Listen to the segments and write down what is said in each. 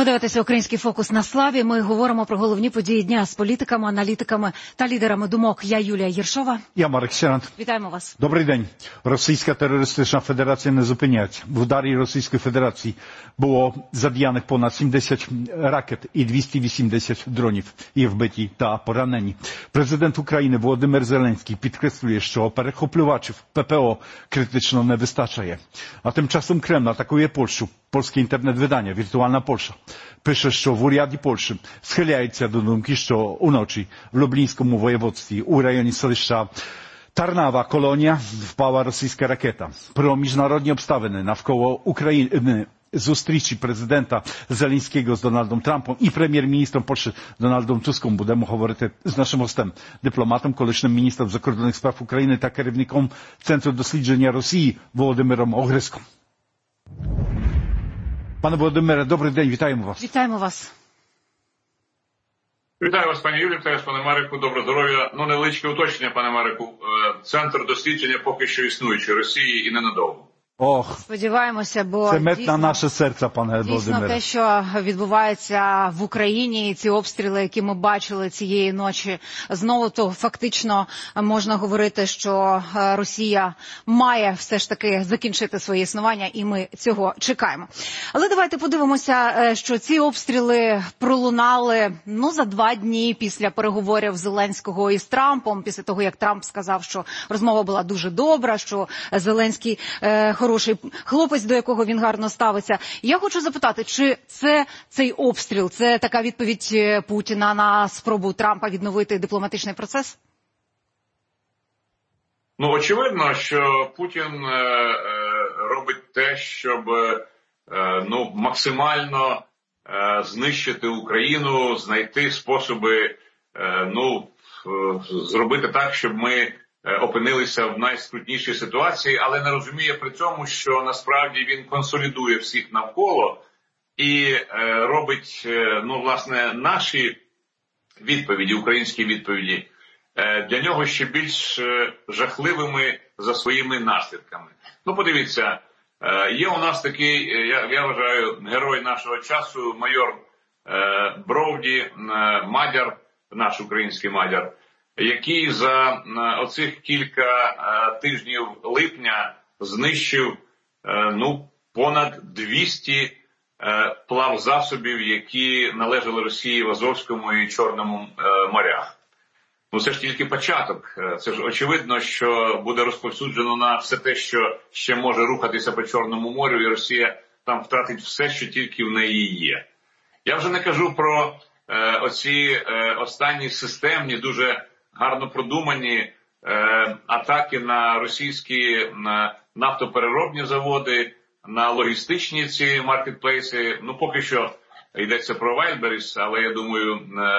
Ви дивитеся «Український фокус» на Славі. Ми говоримо про головні події дня з політиками, аналітиками та лідерами думок. Я Юлія Єршова. Я Марек Сєрант. Вітаємо вас. Добрий день. Російська терористична федерація не зупиняється. В ударі Російської Федерації було задіяних понад 70 ракет і 280 дронів. І вбиті та поранені. Президент України Володимир Зеленський підкреслює, що перехоплювачів ППО критично не вистачає. А тим часом Кремль атакує Польщу. Польське інтернет-видання «Віртуальна Польща» пише, що в уряді Польщі схиляються до думки, що уночі в Люблінському воєводстві у районі селища Тарнава, Колонія, впала російська ракета. Про міжнародні обставини навколо України зустрічі президента Зеленського з Дональдом Трампом і прем'єр-міністром Польщі Дональдом Туском будемо говорити з нашим гостем, дипломатом, колишнім міністром закордонних справ України та керівником Центру дослідження Росії Володимиром Огриском. Пане Володимире, добрий день, вітаємо вас. Вітаємо вас. Вітаю вас, пані Юлі, вітаю вас, пане Мареку, доброго здоров'я. Невеличке уточнення, пане Мареку. Центр дослідження поки що існуючий Росії і ненадовго. Ох, сподіваємося, бо це мед на наше серце, пане Володимире. Дійсно, те, що відбувається в Україні, і ці обстріли, які ми бачили цієї ночі, знову то фактично можна говорити, що Росія має все ж таки закінчити своє існування, і ми цього чекаємо. Але давайте подивимося, що ці обстріли пролунали за 2 дні після переговорів Зеленського із Трампом, після того, як Трамп сказав, що розмова була дуже добра, що Зеленський хороший хлопець, до якого він гарно ставиться. Я хочу запитати, чи цей обстріл, це така відповідь Путіна на спробу Трампа відновити дипломатичний процес? Очевидно, що Путін робить те, щоб максимально знищити Україну, знайти способи зробити так, щоб ми опинилися в найскрутнішій ситуації, але не розуміє при цьому, що насправді він консолідує всіх навколо і робить, власне, наші відповіді, українські відповіді, для нього ще більш жахливими за своїми наслідками. Подивіться, є у нас такий, я вважаю, герой нашого часу, майор Бровді, мадяр, наш український мадяр, який за оцих кілька тижнів липня знищив понад 200 плавзасобів, які належали Росії в Азовському і Чорному морях. Це ж тільки початок. Це ж очевидно, що буде розповсюджено на все те, що ще може рухатися по Чорному морю, і Росія там втратить все, що тільки в неї є. Я вже не кажу про оці останні системні, дуже гарно продумані атаки на російські нафтопереробні заводи, на логістичні ці маркетплейси. Поки що йдеться про Wildberries, але я думаю,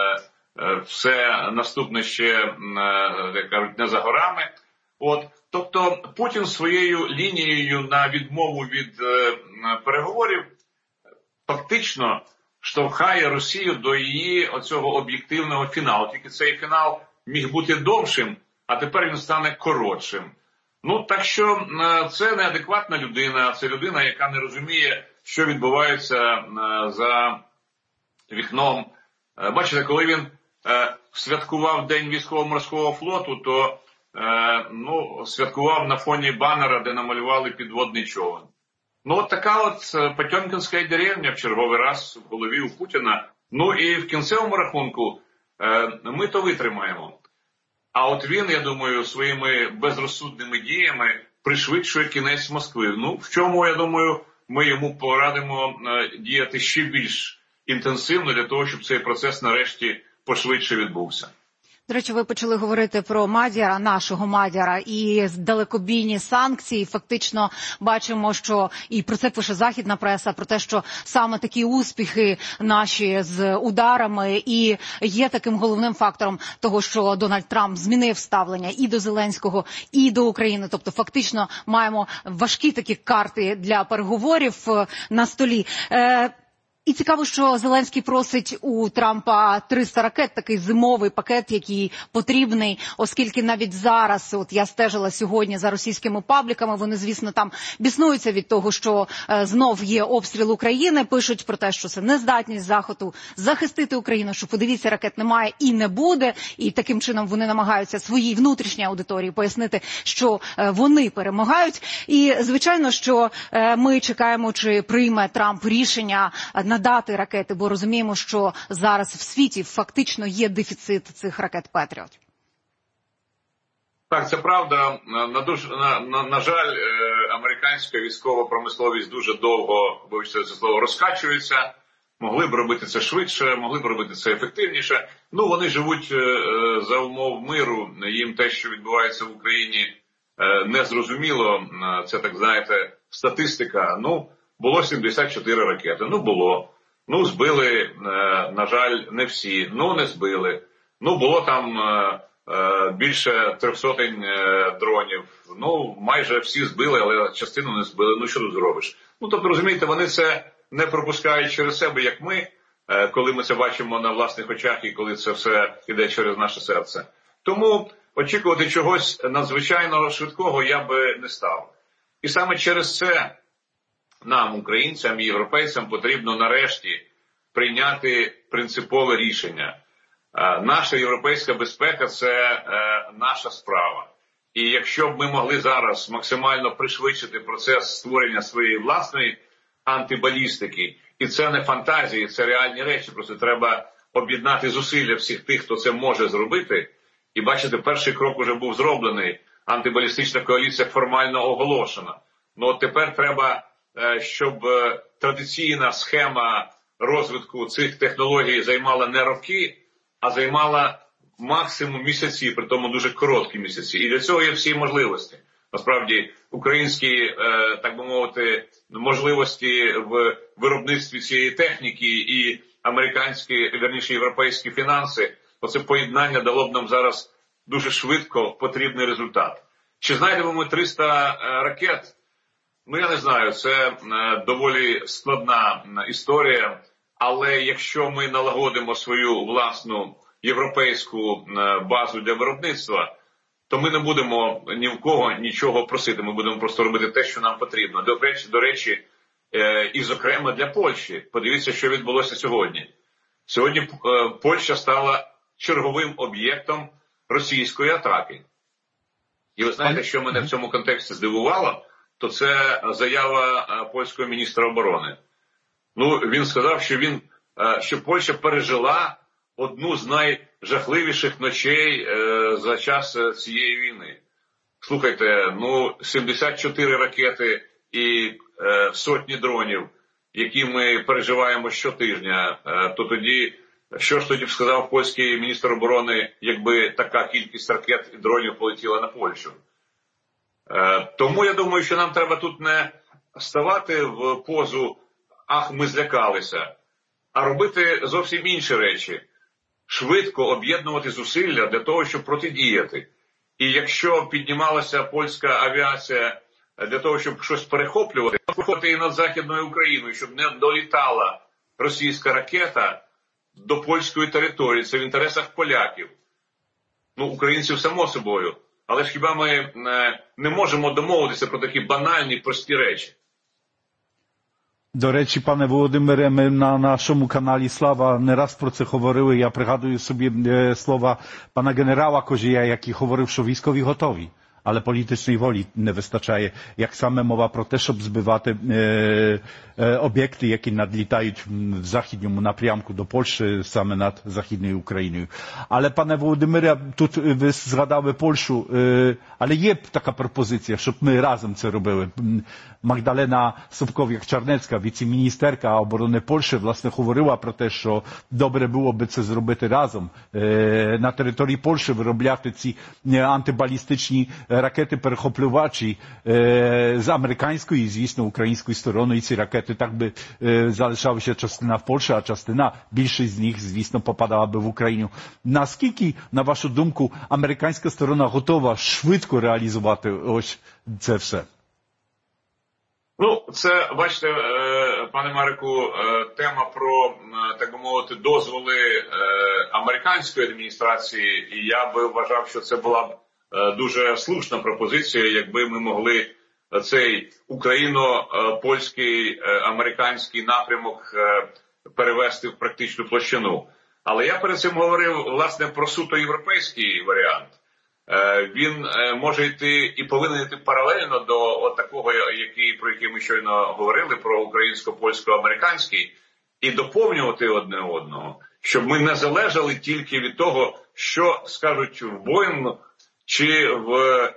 все наступне ще, як кажуть, не за горами. Тобто Путін своєю лінією на відмову від переговорів фактично штовхає Росію до її оцього об'єктивного фіналу. Тільки цей фінал міг бути довшим, а тепер він стане коротшим. Так що це неадекватна людина, це людина, яка не розуміє, що відбувається за вікном. Бачите, коли він святкував День військово-морського флоту, то святкував на фоні банера, де намалювали підводний човен. Така Потьомкінська деревня в черговий раз в голові у Путіна. І в кінцевому рахунку ми то витримаємо. А він, я думаю, своїми безрозсудними діями пришвидшує кінець Москви. В чому, я думаю, ми йому порадимо діяти ще більш інтенсивно для того, щоб цей процес нарешті пошвидше відбувся. До речі, ви почали говорити про Мадяра, нашого Мадяра, і далекобійні санкції. Фактично бачимо, що і про це пише західна преса, про те, що саме такі успіхи наші з ударами і є таким головним фактором того, що Дональд Трамп змінив ставлення і до Зеленського, і до України. Тобто фактично маємо важкі такі карти для переговорів на столі. І цікаво, що Зеленський просить у Трампа 300 ракет, такий зимовий пакет, який потрібний, оскільки навіть зараз, от я стежила сьогодні за російськими пабліками, вони, звісно, там біснуються від того, що знов є обстріл України, пишуть про те, що це нездатність Заходу захистити Україну, що подивіться, ракет немає і не буде, і таким чином вони намагаються своїй внутрішній аудиторії пояснити, що вони перемагають. І, звичайно, що ми чекаємо, чи прийме Трамп рішення надати ракети, бо розуміємо, що зараз в світі фактично є дефіцит цих ракет «Петріот». Так, це правда. На жаль, американська військова промисловість дуже довго, вибачте це слово, розкачується. Могли б робити це швидше, могли б робити це ефективніше. Ну, вони живуть за умов миру. Їм те, що відбувається в Україні, не зрозуміло. Це, так знаєте, статистика. Ну, було 74 ракети. Ну, було. Ну, збили, на жаль, не всі. Ну, не збили. Ну, було там більше 300 дронів. Ну, майже всі збили, але частину не збили. Ну, що тут зробиш? Ну, тобто, розумієте, вони це не пропускають через себе, як ми, коли ми це бачимо на власних очах і коли це все йде через наше серце. Тому очікувати чогось надзвичайно швидкого я би не став. І саме через це нам, українцям і європейцям, потрібно нарешті прийняти принципове рішення. Наша європейська безпека – це наша справа. І якщо б ми могли зараз максимально пришвидшити процес створення своєї власної антибалістики, і це не фантазії, це реальні речі, просто треба об'єднати зусилля всіх тих, хто це може зробити. І бачите, перший крок вже був зроблений, антибалістична коаліція формально оголошена. Ну от тепер треба, щоб традиційна схема розвитку цих технологій займала не роки, а займала максимум місяці, при тому дуже короткі місяці. І для цього є всі можливості. Насправді, українські, так би мовити, можливості в виробництві цієї техніки і американські, вірніше, європейські фінанси, оце поєднання дало б нам зараз дуже швидко потрібний результат. Чи знайдемо ми 300 ракет? Ну, я не знаю, це доволі складна історія, але якщо ми налагодимо свою власну європейську базу для виробництва, то ми не будемо ні в кого нічого просити, ми будемо просто робити те, що нам потрібно. До речі, і зокрема для Польщі. Подивіться, що відбулося сьогодні. Сьогодні Польща стала черговим об'єктом російської атаки. І ви знаєте, що мене в цьому контексті здивувало? То це заява польського міністра оборони. Ну, він сказав, що Польща пережила одну з найжахливіших ночей за час цієї війни. Слухайте, ну, 74 ракети і сотні дронів, які ми переживаємо щотижня, то тоді, що ж тоді б сказав польський міністр оборони, якби така кількість ракет і дронів полетіла на Польщу? Тому я думаю, що нам треба тут не ставати в позу «ах, ми злякалися», а робити зовсім інші речі. Швидко об'єднувати зусилля для того, щоб протидіяти. І якщо піднімалася польська авіація для того, щоб щось перехоплювати, перехоплювати і над Західною Україною, щоб не долітала російська ракета до польської території. Це в інтересах поляків. Ну, українців само собою. Але ж хіба ми не можемо домовитися про такі банальні, прості речі? До речі, пане Володимире, ми на нашому каналі «Слава» не раз про це говорили. Я пригадую собі слова пана генерала Козія, який говорив, що військові готові, але політичної волі не вистачає. Як саме мова про те, щоб збивати об'єкти, які надлітають в західному напрямку до Польщі, саме над Західною Україною. Але, пане Володимире, тут ви згадали Польщу, але є така пропозиція, щоб ми разом це робили. Магдалена Собков'як-Czarnecka, віце-міністерка оборони Польщі, власне, говорила про те, що добре було би це зробити разом. На території Польщі виробляти ці антибалістичні ракети-перехоплювачі з американської і, звісно, української сторони. І ці ракети так би залишалися частина в Польщі, а частина, більшість з них, звісно, попадала би в Україну. Наскільки, на вашу думку, американська сторона готова швидко реалізувати ось це все? Ну, це, бачите, пане Марику, тема про, так би мовити, дозволи американської адміністрації, і я би вважав, що це була б дуже слушна пропозиція, якби ми могли цей україно-польський американський напрямок перевести в практичну площину. Але я перед цим говорив, власне, про суто європейський варіант. Він може йти і повинен йти паралельно до такого, про який ми щойно говорили, про українсько-польсько-американський, і доповнювати одне одного, щоб ми не залежали тільки від того, що скажуть в Боїнгу чи в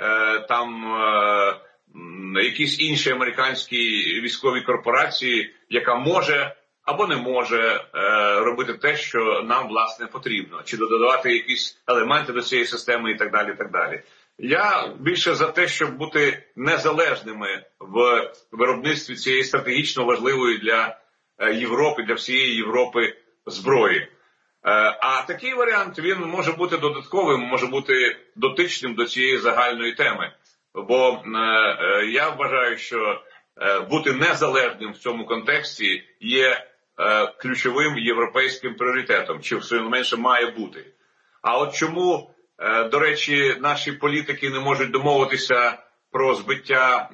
якійсь іншій американській військовій корпорації, яка може або не може робити те, що нам, власне, потрібно, чи додавати якісь елементи до цієї системи і так далі, і так далі. Я більше за те, щоб бути незалежними в виробництві цієї стратегічно важливої для Європи, для всієї Європи зброї. А такий варіант, він може бути додатковим, може бути дотичним до цієї загальної теми. Бо я вважаю, що бути незалежним в цьому контексті є ключовим європейським пріоритетом, чи все менше має бути. А от чому, до речі, наші політики не можуть домовитися про збиття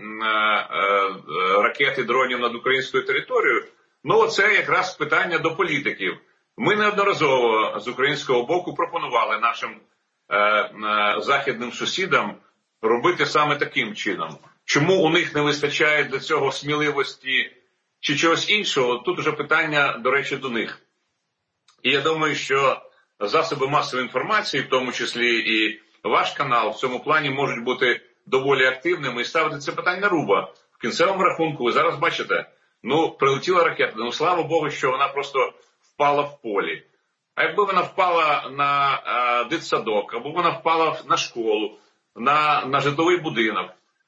ракет і дронів над українською територією, ну це якраз питання до політиків. Ми неодноразово з українського боку пропонували нашим західним сусідам робити саме таким чином. Чому у них не вистачає для цього сміливості чи чогось іншого, тут вже питання, до речі, до них. І я думаю, що засоби масової інформації, в тому числі і ваш канал, в цьому плані можуть бути доволі активними і ставити це питання на руба. В кінцевому рахунку, ви зараз бачите, прилетіла ракета, слава Богу, що вона просто впала в полі. А якби вона впала на дитсадок, або вона впала на школу, на житловий будинок,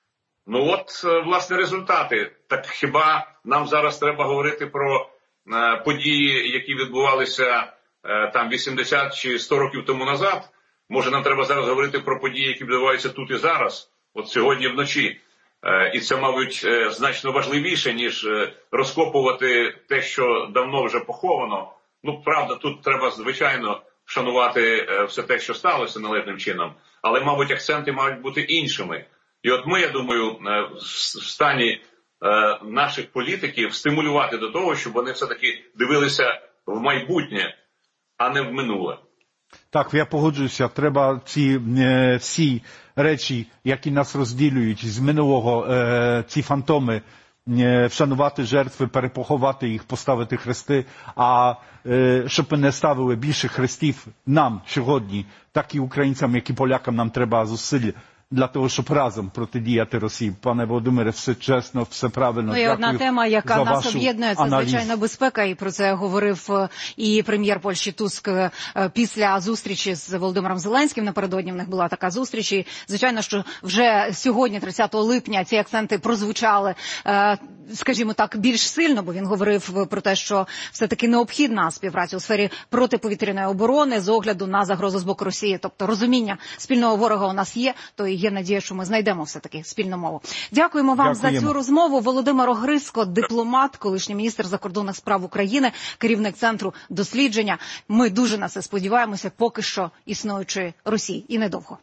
власне, результати. Так хіба нам зараз треба говорити про події, які відбувалися 80 чи 100 років тому назад? Може, нам треба зараз говорити про події, які відбуваються тут і зараз, от сьогодні вночі. І це, мабуть, значно важливіше, ніж розкопувати те, що давно вже поховано. Правда, тут треба, звичайно, шанувати все те, що сталося належним чином. Але, мабуть, акценти мають бути іншими. І от ми, я думаю, в стані наших політиків стимулювати до того, щоб вони все-таки дивилися в майбутнє, а не в минуле. Так, я погоджуюся. Треба ці всі речі, які нас розділюють з минулого, ці фантоми, вшанувати жертви, перепоховати їх, поставити хрести, а щоб ми не ставили більше хрестів нам сьогодні, так і українцям, як і полякам нам треба зусиль для того, щоб разом протидіяти Росії. Пане Володимире, все чесно, все правильно. І одна тема, яка нас об'єднує, це звичайно безпека, і про це говорив і прем'єр Польщі Туск після зустрічі з Володимиром Зеленським. Напередодні в них була така зустріч. І, звичайно, що вже сьогодні, 30 липня, ці акценти прозвучали, скажімо так, більш сильно, бо він говорив про те, що все-таки необхідна співпраця у сфері протиповітряної оборони з огляду на загрозу з боку Росії. Тобто розуміння спільного ворога у нас є, то і є надія, що ми знайдемо все-таки спільну мову. Дякуємо вам за цю розмову. Володимир Огриско, дипломат, колишній міністр закордонних справ України, керівник Центру дослідження. Ми дуже на це сподіваємося, поки що існуючої Росії. І недовго.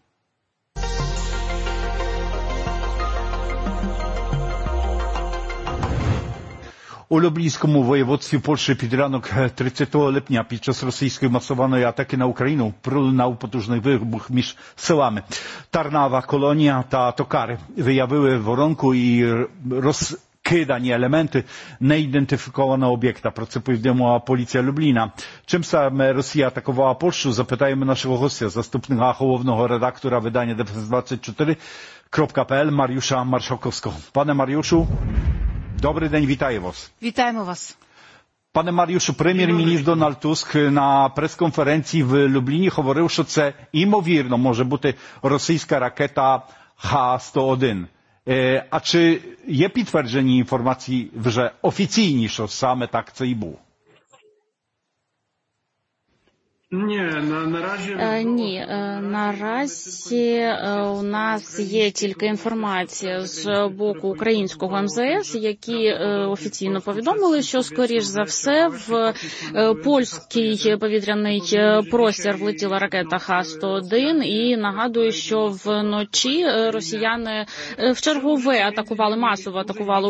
У Люблінському воєводстві Польщі під ранок 30 липня під час російської масованої атаки на Україну пролунав потужний вибух між селами. Тарнава, Колонія та Токари виявили воронку і розкидані елементи неідентифікованого об'єкта. Про це повідомила поліція Любліна. Чим саме Росія атакувала Польщу, запитаємо нашого гостя, заступника головного редактора видання defense24.pl Mariusza Marszałkowskiego. Panie Mariuszu, dobry dzień, witaję was. Вітаємо вас. Panie Mariuszu, прем'єр-міністр Дональд Туск на прес-конференції в Любліні говорив, що це, ймовірно, може бути російська ракета Х-101. А чи є підтверджені інформації вже офіційні, що саме так це і було? Ні, наразі у нас є тільки інформація з боку українського МЗС, які офіційно повідомили, що, скоріш за все, в польський повітряний простір влетіла ракета Х-101, і нагадую, що вночі росіяни вчергове масово атакували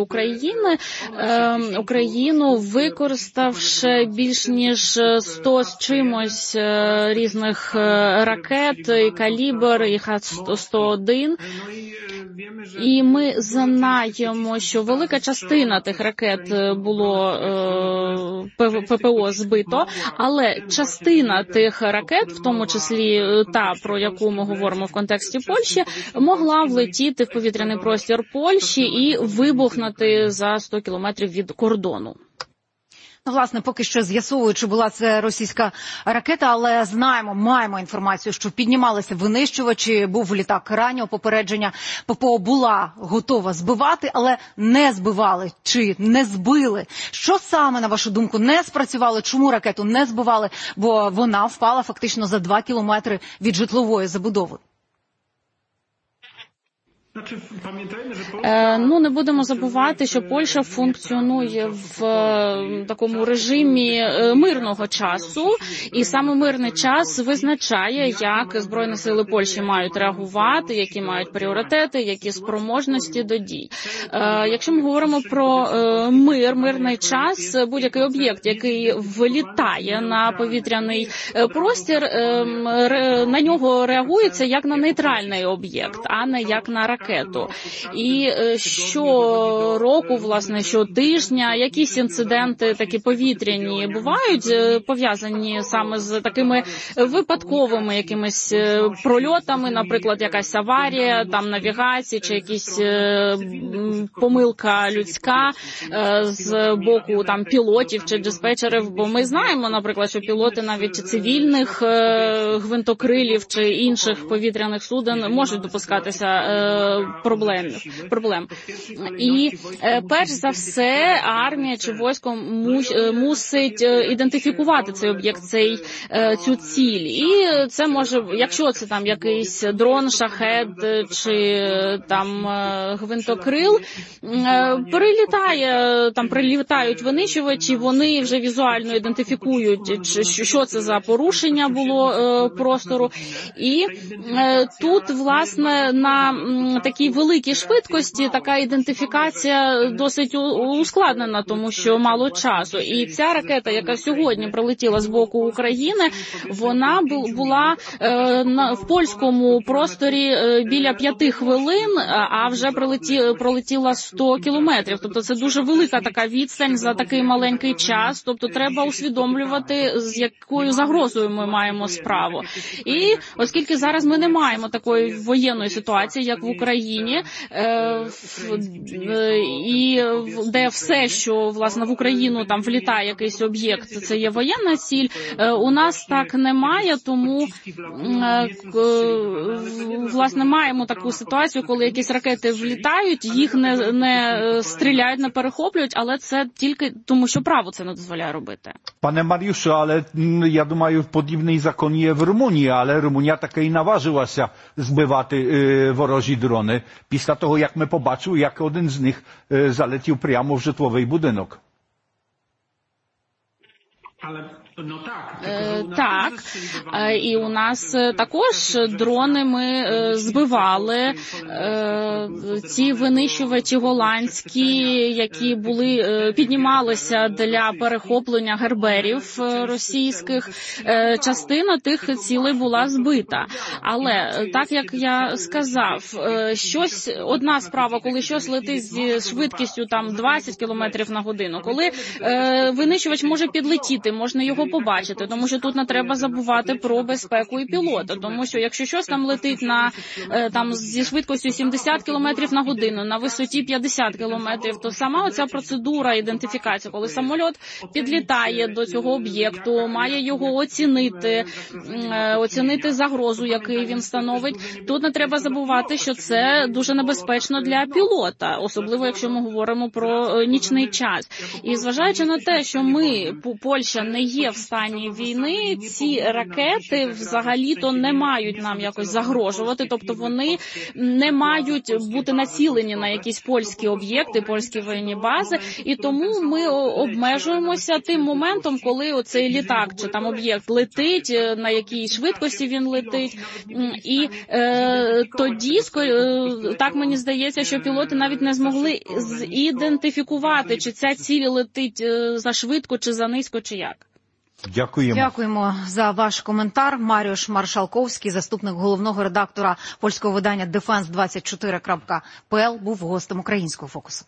Україну, використавши більш ніж 100 з чимось різних ракет, і «Калібр», і Х-101. І ми знаємо, що велика частина тих ракет було ППО збито, але частина тих ракет, в тому числі та, про яку ми говоримо в контексті Польщі, могла влетіти в повітряний простір Польщі і вибухнути за 100 кілометрів від кордону. Власне, поки що з'ясовують, чи була це російська ракета, але маємо інформацію, що піднімалися винищувачі, був літак раннього попередження. ППО була готова збивати, але не збивали чи не збили. Що саме, на вашу думку, не спрацювало? Чому ракету не збивали? Бо вона впала фактично за 2 кілометри від житлової забудови. Не будемо забувати, що Польща функціонує в такому режимі мирного часу, і саме мирний час визначає, як Збройні сили Польщі мають реагувати, які мають пріоритети, які спроможності до дій. Якщо ми говоримо про мирний час, будь-який об'єкт, який влітає на повітряний простір, на нього реагується як на нейтральний об'єкт, а не як на ракету. І щороку, власне, щотижня якісь інциденти такі повітряні бувають, пов'язані саме з такими випадковими якимись прольотами, наприклад, якась аварія, там навігації, чи якась помилка людська з боку там пілотів чи диспетчерів, бо ми знаємо, наприклад, що пілоти навіть цивільних гвинтокрилів чи інших повітряних суден можуть допускатися проблем. І перш за все армія чи військо мусить ідентифікувати цей об'єкт, цю ціль. І це може, якщо це там якийсь дрон, шахед чи там гвинтокрил, прилітають винищувачі, вони вже візуально ідентифікують, що це за порушення було простору. І тут, власне, на такій великій швидкості така ідентифікація досить ускладнена, тому що мало часу. І ця ракета, яка сьогодні прилетіла з боку України, вона була в польському просторі біля 5 хвилин, а вже пролетіла 100 кілометрів. Тобто це дуже велика така відстань за такий маленький час. Тобто треба усвідомлювати, з якою загрозою ми маємо справу. І оскільки зараз ми не маємо такої воєнної ситуації, як в Україні, і де все, що, власне, в Україну там влітає якийсь об'єкт, це є воєнна ціль, у нас так немає, тому, власне, маємо таку ситуацію, коли якісь ракети влітають, їх не стріляють, не перехоплюють, але це тільки тому, що право це не дозволяє робити. Panie Mariuszu, ale ja думаю, подібний закон є в Румунії, але Румунія таки і наважилася збивати ворожі дрони після того, як ми побачили, як один з них залетів прямо в житловий будинок. Так, і у нас також дрони ми збивали, ці винищувачі голландські, які піднімалися для перехоплення герберів російських, частина тих цілей була збита. Але, так як я сказав, одна справа, коли щось летить зі швидкістю там 20 км на годину, коли винищувач може підлетіти, можна його побачити, тому що тут не треба забувати про безпеку і пілота, тому що якщо щось там летить зі швидкістю 70 км на годину, на висоті 50 км, то сама оця процедура ідентифікації, коли самоліт підлітає до цього об'єкту, має його оцінити загрозу, яку він становить, тут не треба забувати, що це дуже небезпечно для пілота, особливо якщо ми говоримо про нічний час. І зважаючи на те, що Польща Польща не є в стані війни, ці ракети взагалі-то не мають нам якось загрожувати, тобто вони не мають бути націлені на якісь польські об'єкти, польські воєнні бази, і тому ми обмежуємося тим моментом, коли оцей літак чи там об'єкт летить, на якій швидкості він летить, і тоді, так мені здається, що пілоти навіть не змогли ідентифікувати, чи ця ціль летить зашвидко, чи занизько, чи як. Дякуємо за ваш коментар. Маріуш Маршалковський, заступник головного редактора польського видання defense24.pl, був гостем українського фокусу.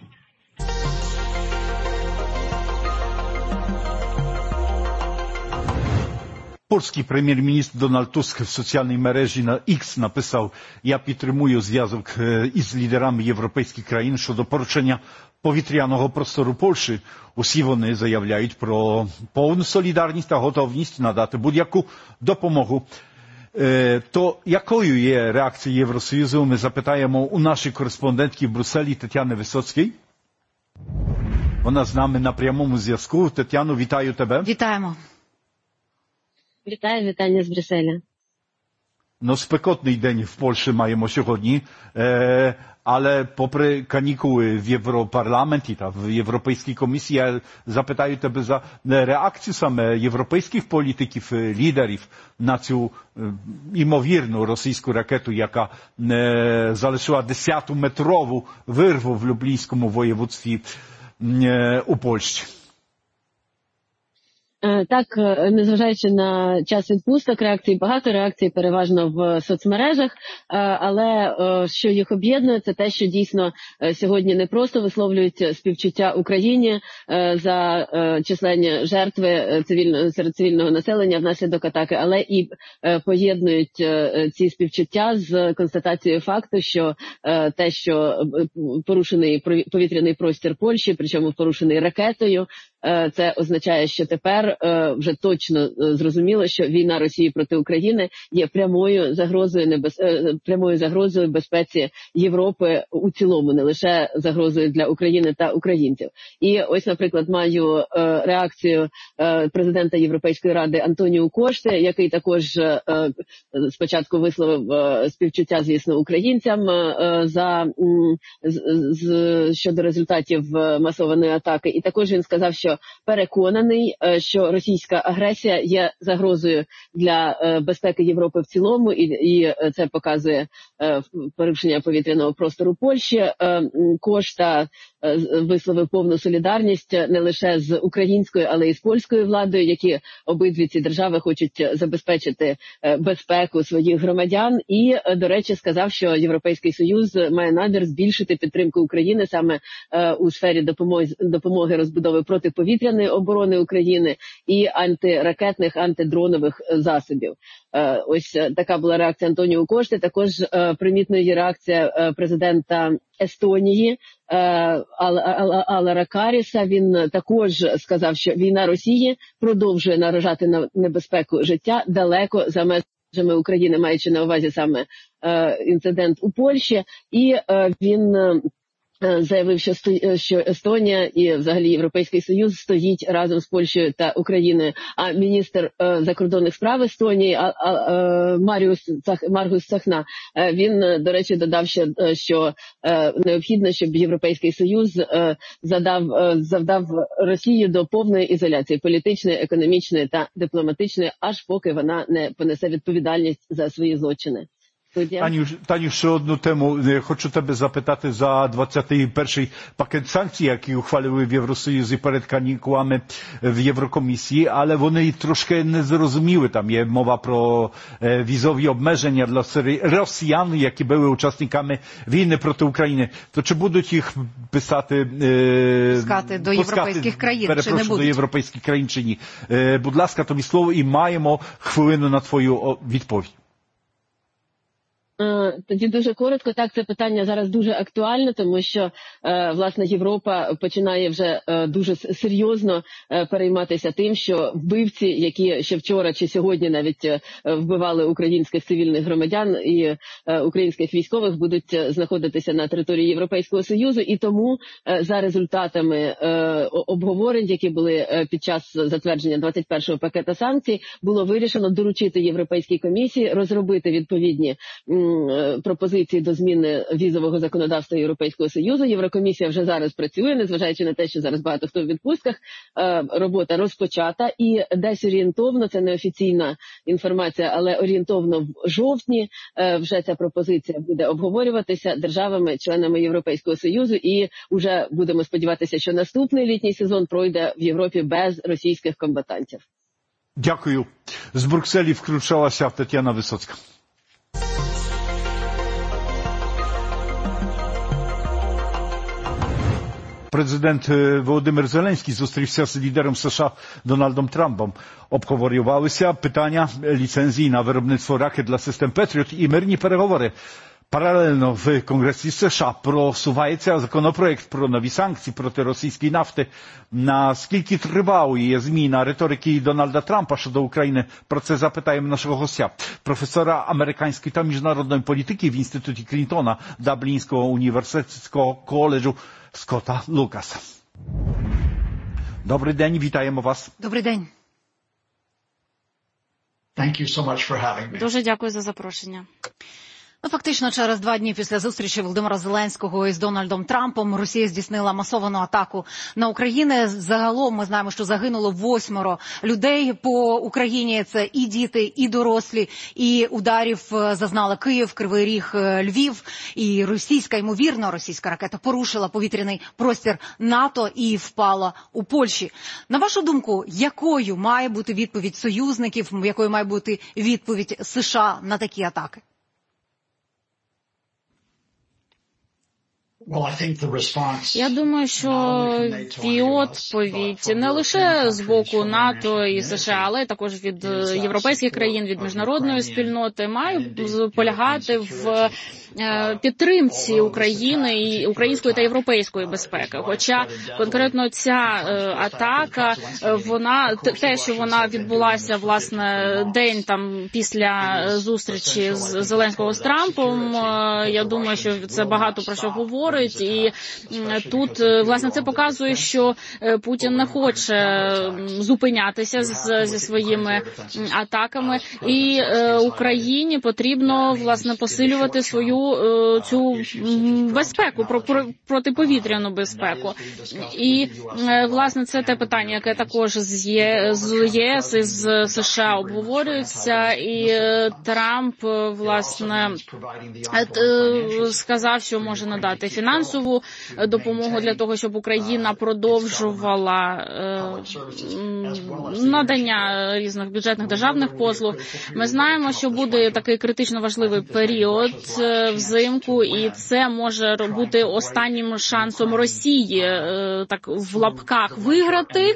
Polski premier-ministr Donald Tusk w socjalnej мережі на X написав: "Я підтримую зв'язок із лідерами європейських країн щодо порушення повітряного простору Польщі. Усі вони заявляють про повну солідарність та готовність надати будь-яку допомогу". То якою є реакція Євросоюзу? Ми запитаємо у нашої кореспондентки в Брюсселі Тетяни Висоцькій. Вона з нами на прямому зв'язку. Тетяно, вітаю тебе. Вітаємо. Вітаю, вітання з Брюсселя. No, spekotny dzień w Polsce mają сьогодні, ale popry kanikuły w Europarlamencie, w Europejskiej Komisji, ja zapytaję Ciebie za reakcję same europejskich polityków, liderów na tę imowierną rosyjską rakietę, jaka zaleszyła 10-metrową wyrwę w lublińskim województwie u Polski. Так, незважаючи на час відпусток, реакцій багато, реакцій переважно в соцмережах, але що їх об'єднує, це те, що дійсно сьогодні не просто висловлюють співчуття Україні за численні жертви серед цивільного населення внаслідок атаки, але і поєднують ці співчуття з констатацією факту, що те, що порушений повітряний простір Польщі, причому порушений ракетою, це означає, що тепер вже точно зрозуміло, що війна Росії проти України є прямою загрозою безпеці Європи у цілому, не лише загрозою для України та українців. І ось, наприклад, маю реакцію президента Європейської ради Антоніо Кошти, який також спочатку висловив співчуття, звісно, українцям щодо результатів масованої атаки. І також він сказав, що переконаний, що російська агресія є загрозою для безпеки Європи в цілому, і це показує порушення повітряного простору Польщі. Кошта висловив повну солідарність не лише з українською, але й з польською владою, які обидві ці держави хочуть забезпечити безпеку своїх громадян. І, до речі, сказав, що Європейський Союз має намір збільшити підтримку України саме у сфері допомоги розбудови протиповітряної оборони України і антиракетних, антидронових засобів. Ось така була реакція Антоніо Кошти. Також примітною є реакція президента Естонії Алера Каріса. Він також сказав, що війна Росії продовжує наражати на небезпеку життя далеко за межами України, маючи на увазі саме інцидент у Польщі. І він заявив, що Естонія і взагалі Європейський Союз стоїть разом з Польщею та Україною. А міністр закордонних справ Естонії Маргус Цахна, він, до речі, додав, що необхідно, щоб Європейський Союз завдав Росії до повної ізоляції політичної, економічної та дипломатичної, аж поки вона не понесе відповідальність за свої злочини. Таню, ще одну тему. Хочу тебе запитати за 21-й пакет санкцій, які ухвалили в Євросоюзі перед канікулами в Єврокомісії, але вони трошки не зрозуміли. Там є мова про візові обмеження для росіян, які були учасниками війни проти України. То чи будуть їх писати... Пускати до європейських країн, чи не будуть? До європейських країн, чи ні? Будь ласка, тобі слово і маємо хвилину на твою відповідь. Тоді дуже коротко. Так, це питання зараз дуже актуальне, тому що, власне, Європа починає вже дуже серйозно перейматися тим, що вбивці, які ще вчора чи сьогодні навіть вбивали українських цивільних громадян і українських військових, будуть знаходитися на території Європейського Союзу. І тому за результатами обговорень, які були під час затвердження 21-го пакета санкцій, було вирішено доручити Європейській комісії розробити відповідні пропозиції до зміни візового законодавства Європейського Союзу. Єврокомісія вже зараз працює, незважаючи на те, що зараз багато хто в відпустках. Робота розпочата і десь орієнтовно, це не офіційна інформація, але орієнтовно в жовтні вже ця пропозиція буде обговорюватися державами-членами Європейського Союзу, і вже будемо сподіватися, що наступний літній сезон пройде в Європі без російських комбатантів. Дякую. З Брюкселі включалася Тетяна Висоцька. Президент Володимир Зеленський зустрівся з лідером США Дональдом Трампом. Обговорювалися питання ліцензії на виробництво ракет для систем Петріот і мирні переговори. Паралельно в Конгресі США просувається законопроект про нові санкції проти російської нафти. Наскільки тривалою є зміна риторики Дональда Трампа щодо України? Про це запитаємо нашого гостя, професора американської та міжнародної політики в Інституті Клінтона Даблінського університетського коледжу Скотта Лукаса. Добрий день, вітаємо вас. Добрий день. Дуже дякую за запрошення. Фактично, через 2 дні після зустрічі Володимира Зеленського із Дональдом Трампом Росія здійснила масовану атаку на Україну. Загалом ми знаємо, що загинуло 8 людей по Україні. Це і діти, і дорослі. І ударів зазнали Київ, Кривий Ріг, Львів. І ймовірно, російська ракета порушила повітряний простір НАТО і впала у Польщі. На вашу думку, якою має бути відповідь союзників, якою має бути відповідь США на такі атаки? Я думаю, що відповідь не лише з боку НАТО і США, але також від європейських країн, від міжнародної спільноти має полягати в підтримці України і української та європейської безпеки. Хоча конкретно ця атака, те, що вона відбулася, власне, день там після зустрічі з Зеленського з Трампом, я думаю, що це багато про що говорить. І тут, власне, це показує, що Путін не хоче зупинятися зі своїми атаками. І Україні потрібно, власне, посилювати свою цю безпеку, протиповітряну безпеку. І, власне, це те питання, яке також з ЄС і з США обговорюється. І Трамп, власне, сказав, що може надати фінансову допомогу для того, щоб Україна продовжувала надання різних бюджетних державних послуг. Ми знаємо, що буде такий критично важливий період взимку, і це може бути останнім шансом Росії, так в лапках, виграти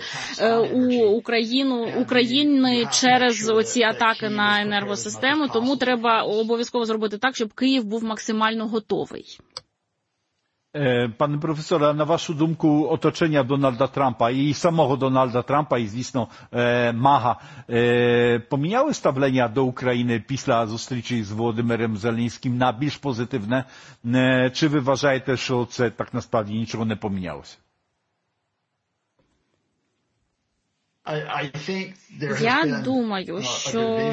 України через оці атаки на енергосистему. Тому треба обов'язково зробити так, щоб Київ був максимально готовий. Panie profesora, na waszą думку otoczenia Donalda Trumpa i samego Donalda Trumpa i звісно Maha поміняли ставлення до України після зустрічі з Володимиром Зеленським на більш позитивне? Чи ви вважаєте, що це так насправді нічого не помінялося? Я думаю, що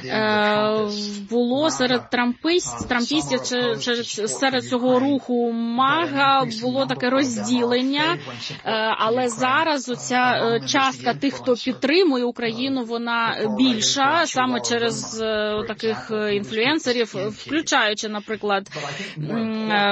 було серед трампістів, серед цього руху МАГА було таке розділення, але зараз оця частка тих, хто підтримує Україну, вона більша, саме через таких інфлюенсерів, включаючи, наприклад,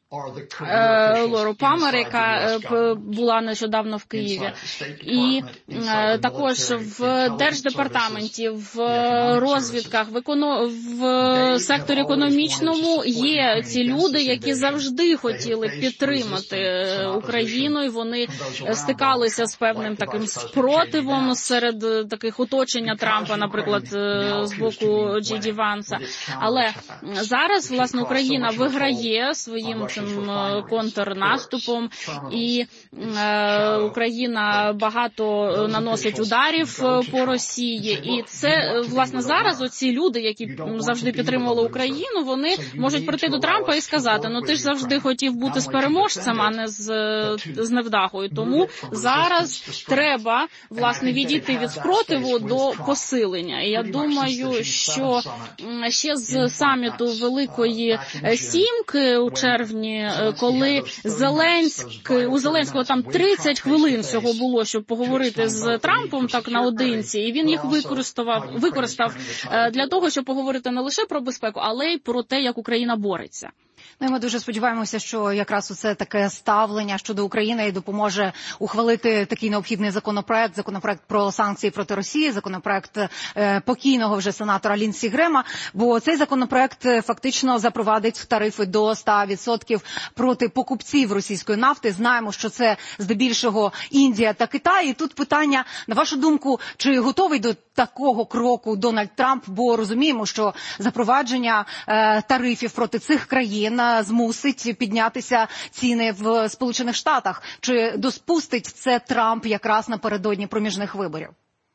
Лору Памер, яка була нещодавно в Києві. І також в Держдепартаменті, в розвідках, в секторі економічному є ці люди, які завжди хотіли підтримати Україну, і вони стикалися з певним таким спротивом серед таких оточення Трампа, наприклад, з боку Джей Ді Ванса. Але зараз, власне, Україна виграє своїм цим контрнаступом, і Україна багато наносить ударів по Росії. І це, власне, зараз оці люди, які завжди підтримували Україну, вони можуть прийти до Трампа і сказати, ну ти ж завжди хотів бути з переможцем, а не з невдахою. Тому зараз треба, власне, відійти від спротиву до посилення. І я думаю, що ще з саміту Великої Сімки у червні, коли у Зеленського там 30 хвилин всього було, щоб поговорити з Трампом так наодинці, і він їх використав для того, щоб поговорити не лише про безпеку, але й про те, як Україна бореться. Ну, і ми дуже сподіваємося, що якраз оце таке ставлення щодо України і допоможе ухвалити такий необхідний законопроект про санкції проти Росії, законопроект покійного вже сенатора Лінсі Грема, бо цей законопроект фактично запровадить тарифи до 100% проти покупців російської нафти. Знаємо, що це здебільшого Індія та Китай. І тут питання, на вашу думку, чи готовий до такого кроку Дональд Трамп, бо розуміємо, що запровадження тарифів проти цих країн змусить піднятися ціни в Сполучених Штатах. Чи допустить це Трамп якраз напередодні проміжних виборів?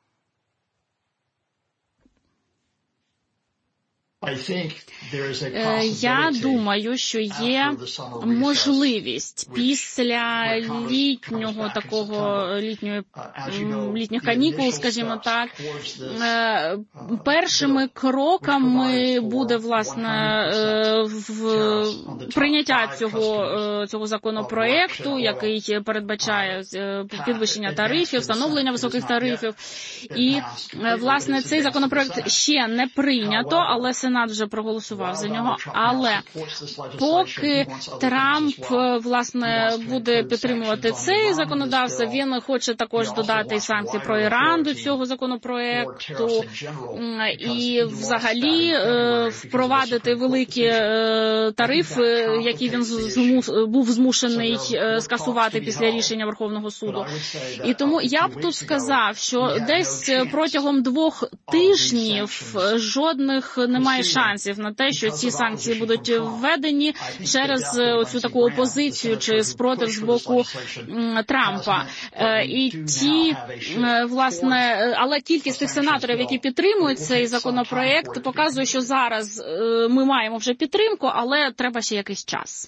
Я думаю, що є можливість після літніх канікул, скажімо так, першими кроками буде, власне, прийняття цього законопроекту, який передбачає підвищення тарифів, встановлення високих тарифів. І, власне, цей законопроект ще не прийнято, але Сенат вже проголосував за нього. Але поки Трамп, власне, буде підтримувати цей законодавство, він хоче також додати санкції про Іран до цього законопроекту і взагалі впровадити великі тарифи, які він був змушений скасувати після рішення Верховного суду. І тому я б тут сказав, що десь протягом 2 тижнів жодних немає шансів на те, що ці санкції будуть введені через цю таку опозицію чи спротив з боку Трампа. І але кількість тих сенаторів, які підтримують цей законопроект, показує, що зараз ми маємо вже підтримку, але треба ще якийсь час.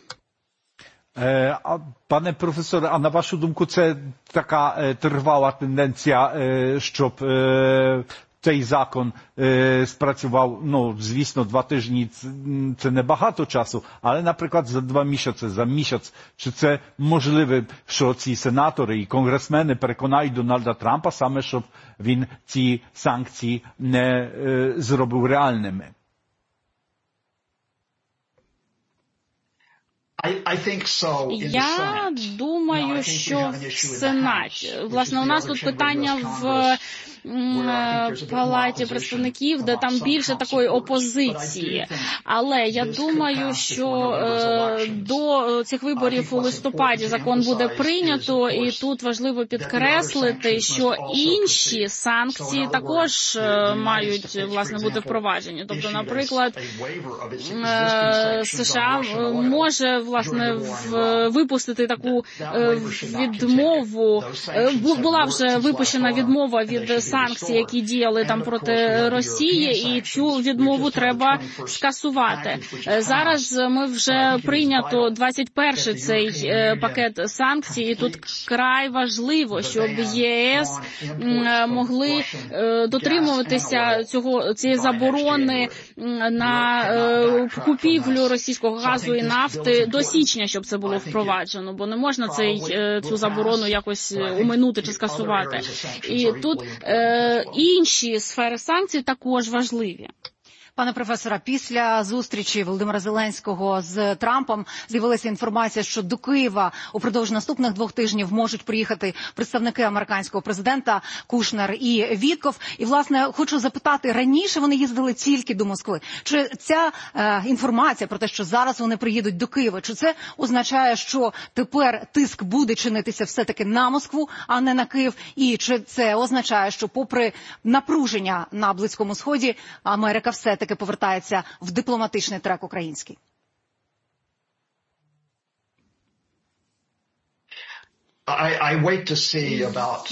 Пане професоре, а на вашу думку, це така тривала тенденція, щоб цей закон спрацював, звісно, 2 тижні – це не багато часу, але, наприклад, за 2 місяці, за місяць, чи це можливо, що ці сенатори і конгресмени переконають Дональда Трампа саме, щоб він ці санкції не зробив реальними? Я думаю, що в Сенаті. Власне, у нас тут питання в Палаті представників, де там більше такої опозиції. Але я думаю, що до цих виборів у листопаді закон буде прийнято, і тут важливо підкреслити, що інші санкції також мають, власне, бути впроваджені. Тобто, наприклад, США може, власне, випустити таку відмову. Була вже випущена відмова від санкцій, які діяли там проти Росії, і цю відмову треба скасувати. Зараз ми вже прийнято 21-й цей пакет санкцій, і тут край важливо, щоб ЄС могли дотримуватися цієї заборони на купівлю російського газу і нафти до січня, щоб це було впроваджено, бо не можна цю заборону якось уминути чи скасувати. І тут інші сфери санкцій також важливі. Пане професоре, після зустрічі Володимира Зеленського з Трампом з'явилася інформація, що до Києва упродовж наступних 2 тижнів можуть приїхати представники американського президента Кушнер і Вітков. І, власне, хочу запитати, раніше вони їздили тільки до Москви. Чи ця інформація про те, що зараз вони приїдуть до Києва, чи це означає, що тепер тиск буде чинитися все-таки на Москву, а не на Київ? І чи це означає, що попри напруження на Близькому Сході, Америка все-таки повертається в дипломатичний трек український? I wait to see about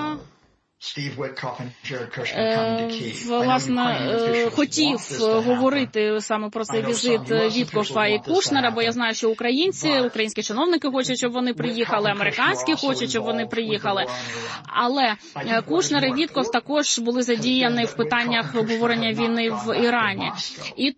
власне, хотів говорити саме про цей візит Віткофа і Кушнера, бо я знаю, що українські чиновники хочуть, щоб вони приїхали, американські хочуть, щоб вони приїхали. Але Кушнер і Вітков також були задіяні в питаннях обговорення війни в Ірані. І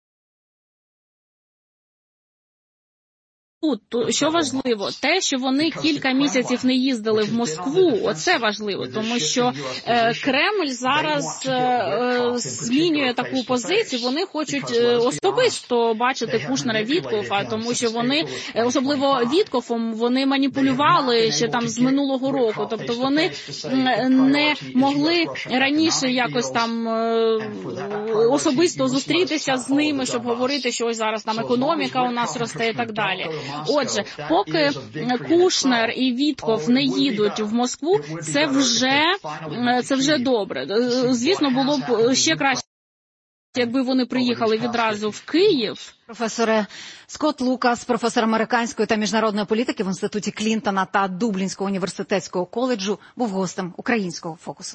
Тут, що важливо, те, що вони кілька місяців не їздили в Москву, оце важливо, тому що Кремль зараз змінює таку позицію, вони хочуть особисто бачити Кушнера, Віткофа, тому що вони, особливо Віткофом, вони маніпулювали ще там з минулого року, тобто вони не могли раніше якось там особисто зустрітися з ними, щоб говорити, що ось зараз там економіка у нас росте і так далі. Отже, поки Кушнер і Вітков не їдуть в Москву, це вже добре. Звісно, було б ще краще, якби вони приїхали відразу в Київ. Професоре Скотт Лукас, професор американської та міжнародної політики в Інституті Клінтона та Дублінського університетського коледжу, був гостем українського фокусу.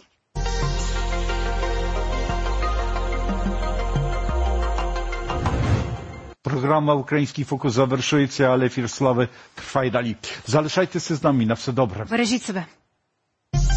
Programa Ukraiński Fokus zaвершується, але ефір слави трває далі. Залишайтеся з нами, на все добре. Бережіть себе.